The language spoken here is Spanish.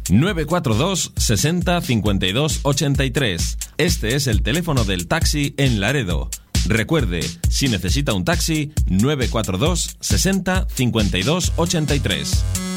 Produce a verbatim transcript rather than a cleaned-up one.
nueve cuatro dos sesenta cincuenta y dos ochenta y tres. Este es el teléfono del taxi en Laredo. Recuerde, si necesita un taxi, nueve cuatro dos sesenta cincuenta y dos ochenta y tres.